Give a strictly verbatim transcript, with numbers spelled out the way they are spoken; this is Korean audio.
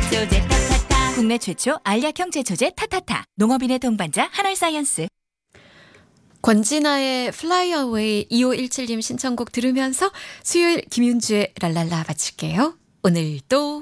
제초제 타타타. 국내 최초 알약형 제초제 타타타. 농업인의 동반자 한알사이언스. 권진아의 Fly Away 이오일칠님 신청곡 들으면서 수요일 김윤주의 랄랄라 마칠게요. 오늘도